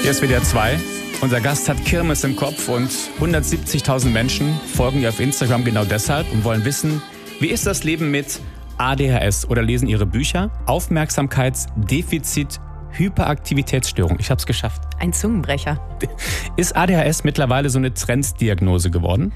Hier ist WDR 2. Unser Gast hat Kirmes im Kopf und 170.000 Menschen folgen ihr auf Instagram genau deshalb und wollen wissen, wie ist das Leben mit ADHS oder lesen ihre Bücher. Aufmerksamkeitsdefizit, Hyperaktivitätsstörung. Ich habe es geschafft. Ein Zungenbrecher. Ist ADHS mittlerweile so eine Trenddiagnose geworden?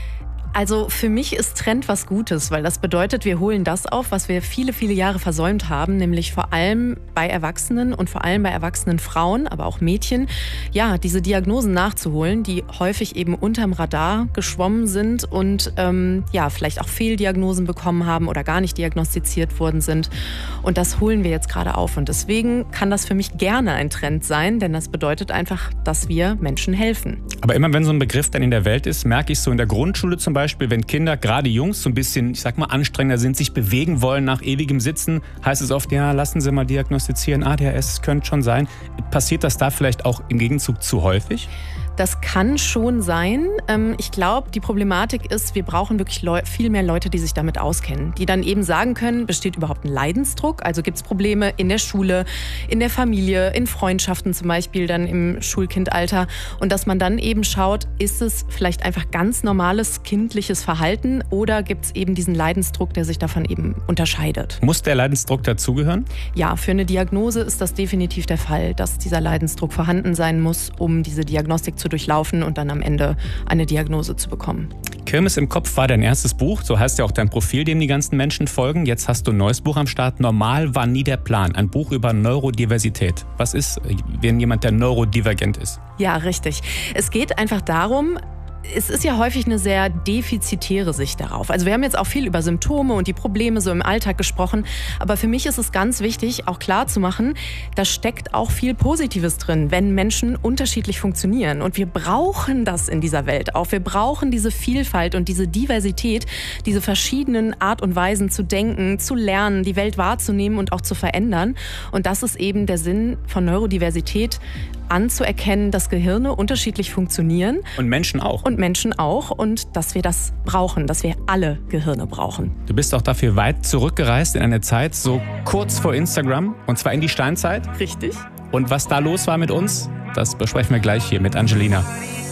Also für mich ist Trend was Gutes, weil das bedeutet, wir holen das auf, was wir viele, viele Jahre versäumt haben, nämlich vor allem bei Erwachsenen und vor allem bei erwachsenen Frauen, aber auch Mädchen, ja, diese Diagnosen nachzuholen, die häufig eben unterm Radar geschwommen sind und vielleicht auch Fehldiagnosen bekommen haben oder gar nicht diagnostiziert worden sind. Und das holen wir jetzt gerade auf. Und deswegen kann das für mich gerne ein Trend sein, denn das bedeutet einfach, dass wir Menschen helfen. Aber immer wenn so ein Begriff dann in der Welt ist, merke ich so in der Grundschule zum Beispiel, wenn Kinder, gerade Jungs, so ein bisschen, ich sag mal, anstrengender sind, sich bewegen wollen nach ewigem Sitzen, heißt es oft, ja, lassen Sie mal diagnostizieren, ADHS, könnte schon sein. Passiert das da vielleicht auch im Gegenzug zu häufig? Das kann schon sein. Ich glaube, die Problematik ist, wir brauchen wirklich viel mehr Leute, die sich damit auskennen. Die dann eben sagen können, besteht überhaupt ein Leidensdruck? Also gibt es Probleme in der Schule, in der Familie, in Freundschaften zum Beispiel, dann im Schulkindalter. Und dass man dann eben schaut, ist es vielleicht einfach ganz normales kindliches Verhalten oder gibt es eben diesen Leidensdruck, der sich davon eben unterscheidet? Muss der Leidensdruck dazugehören? Ja, für eine Diagnose ist das definitiv der Fall, dass dieser Leidensdruck vorhanden sein muss, um diese Diagnostik zu durchlaufen und dann am Ende eine Diagnose zu bekommen. Kirmes im Kopf war dein erstes Buch, so heißt ja auch dein Profil, dem die ganzen Menschen folgen. Jetzt hast du ein neues Buch am Start. Normal war nie der Plan. Ein Buch über Neurodiversität. Was ist, wenn jemand, der neurodivergent ist? Ja, richtig. Es geht einfach darum, es ist ja häufig eine sehr defizitäre Sicht darauf. Also wir haben jetzt auch viel über Symptome und die Probleme so im Alltag gesprochen. Aber für mich ist es ganz wichtig, auch klar zu machen, da steckt auch viel Positives drin, wenn Menschen unterschiedlich funktionieren. Und wir brauchen das in dieser Welt auch. Wir brauchen diese Vielfalt und diese Diversität, diese verschiedenen Art und Weisen zu denken, zu lernen, die Welt wahrzunehmen und auch zu verändern. Und das ist eben der Sinn von Neurodiversität, anzuerkennen, dass Gehirne unterschiedlich funktionieren. Und Menschen auch. Und dass wir das brauchen, dass wir alle Gehirne brauchen. Du bist auch dafür weit zurückgereist in eine Zeit, so kurz vor Instagram, und zwar in die Steinzeit. Richtig. Und was da los war mit uns, das besprechen wir gleich hier mit Angelina.